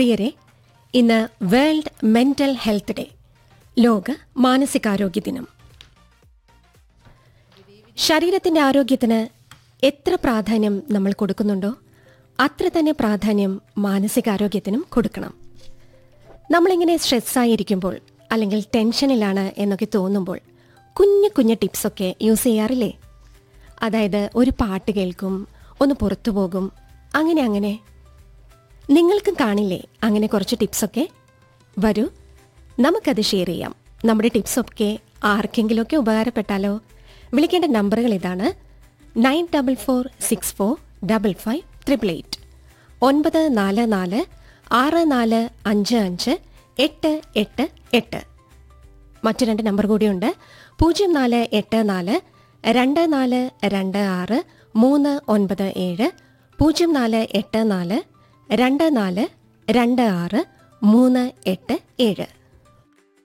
പ്രിയരെ, ഇന്ന് world mental health day, ലോക മാനസികാരോഗ്യ ദിനം. ശരീരത്തിന്റെ ആരോഗ്യത്തിന് എത്ര പ്രാധാന്യം നമ്മൾ കൊടുക്കുന്നുണ്ടോ അത്ര തന്നെ പ്രാധാന്യം മാനസികാരോഗ്യത്തിനും കൊടുക്കണം. നമ്മളിങ്ങനെ സ്ട്രെസ്സായിരിക്കുമ്പോൾ അല്ലെങ്കിൽ ടെൻഷനിലാണ് എന്നൊക്കെ തോന്നുമ്പോൾ കുഞ്ഞു കുഞ്ഞു ടിപ്സൊക്കെ യൂസ് ചെയ്യാറില്ലേ? അതായത് ഒരു പാട്ട് കേൾക്കും, ഒന്ന് പുറത്തു പോകും, അങ്ങനെ നിങ്ങൾക്കും കാണില്ലേ അങ്ങനെ കുറച്ച് ടിപ്സൊക്കെ? വരൂ, നമുക്കത് ഷെയർ ചെയ്യാം. നമ്മുടെ ടിപ്സൊക്കെ ആർക്കെങ്കിലുമൊക്കെ ഉപകാരപ്പെട്ടാലോ? വിളിക്കേണ്ട നമ്പറുകൾ ഇതാണ്: 9446455888, 94464558888. മറ്റു രണ്ട് നമ്പർ കൂടിയുണ്ട്: 0484242639 0484242639.